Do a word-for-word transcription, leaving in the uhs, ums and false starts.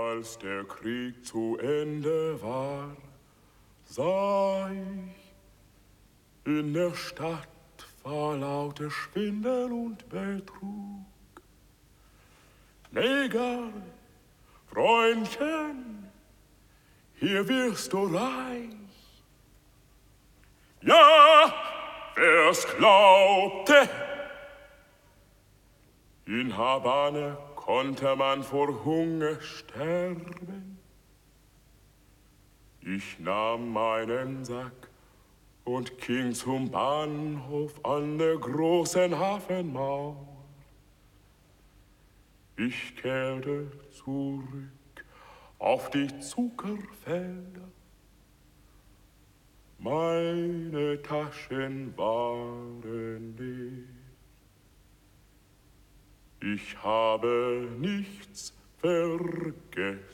Als der Krieg zu Ende war, sah ich, in der Stadt war lauter Schwindel und Betrug. Neger, Freundchen, hier wirst du reich. Ja, wer's glaubte. In Havanna konnte man vor Hunger sterben. Ich nahm meinen Sack und ging zum Bahnhof an der großen Hafenmauer. Ich kehrte zurück auf die Zuckerfelder. Meine Taschen waren leer. Ich habe nichts vergessen.